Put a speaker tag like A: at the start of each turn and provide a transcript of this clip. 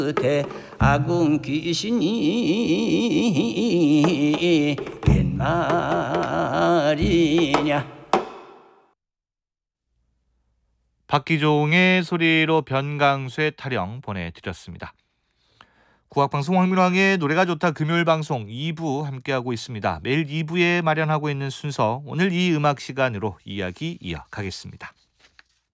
A: 아군 귀신이 웬 말이냐.
B: 박기종의 소리로 변강수의 타령 보내드렸습니다. 국악방송 황민왕의 노래가 좋다 금요일 방송 2부 함께하고 있습니다. 매일 2부에 마련하고 있는 순서, 오늘 이 음악 시간으로 이야기 이어가겠습니다.